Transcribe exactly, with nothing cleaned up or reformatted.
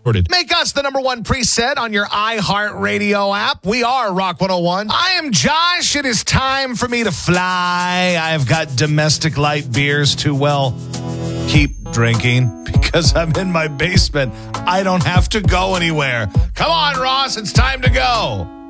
Make us the number one preset on your iHeartRadio app. We are Rock one oh one. I am Josh. It is time for me to fly. I've got domestic light beers to, well, keep drinking because I'm in my basement. I don't have to go anywhere. Come on, Ross. It's time to go.